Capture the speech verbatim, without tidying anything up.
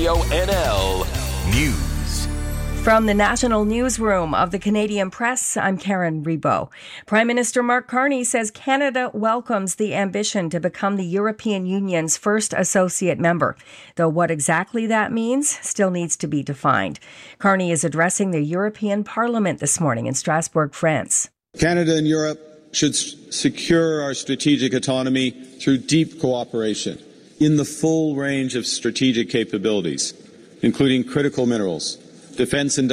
Radio N L News. From the National Newsroom of the Canadian Press, I'm Karen Rebo. Prime Minister Mark Carney says Canada welcomes the ambition to become the European Union's first associate member, though what exactly that means still needs to be defined. Carney is addressing the European Parliament this morning in Strasbourg, France. Canada and Europe should s- secure our strategic autonomy through deep cooperation in the full range of strategic capabilities, including critical minerals, defense and